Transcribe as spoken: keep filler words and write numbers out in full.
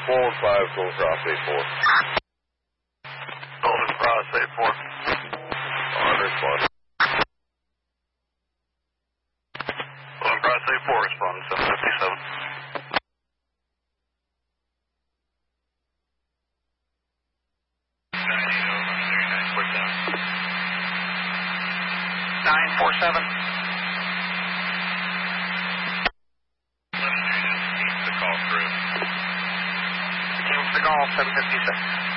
four five, Golden Cross eight four. Golden Cross eight four. On response. Golden Cross eight four, respond seven fifty-seven. nine four seven. The call through. Came to the call, seven fifty-six.